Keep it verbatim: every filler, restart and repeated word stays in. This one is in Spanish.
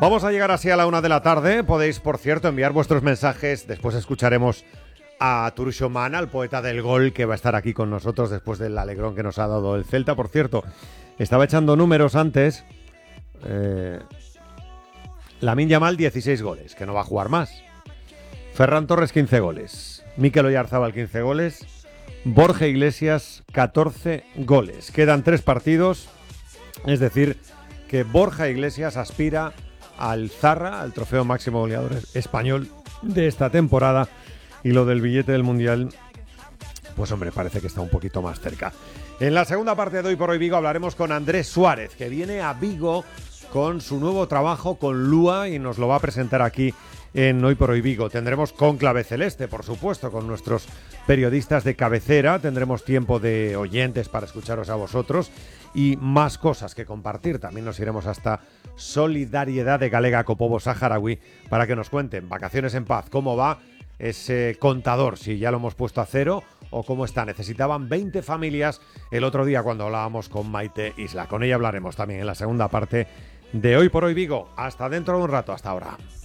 Vamos a llegar así a la una de la tarde. Podéis, por cierto, enviar vuestros mensajes. Después escucharemos a Turusho Mana, el poeta del gol, que va a estar aquí con nosotros después del alegrón que nos ha dado el Celta. Por cierto, estaba echando números antes. Eh, Lamine Yamal, dieciséis goles, que no va a jugar más. Ferran Torres, quince goles. Mikel Oyarzabal, quince goles. Borja Iglesias, catorce goles. Quedan tres partidos. Es decir, que Borja Iglesias aspira al Zarra, al trofeo máximo goleador español de esta temporada. Y lo del billete del Mundial, pues hombre, parece que está un poquito más cerca. En la segunda parte de Hoy por Hoy Vigo hablaremos con Andrés Suárez, que viene a Vigo con su nuevo trabajo con Lua y nos lo va a presentar aquí en Hoy por Hoy Vigo. Tendremos Cónclave Celeste, por supuesto, con nuestros periodistas de cabecera. Tendremos tiempo de oyentes para escucharos a vosotros y más cosas que compartir. También nos iremos hasta Solidariedad de Galega Copobo Saharaui para que nos cuenten Vacaciones en Paz, cómo va ese contador, si ya lo hemos puesto a cero o cómo está. Necesitaban veinte familias el otro día cuando hablábamos con Maite Isla. Con ella hablaremos también en la segunda parte de Hoy por Hoy Vigo. Hasta dentro de un rato, hasta ahora.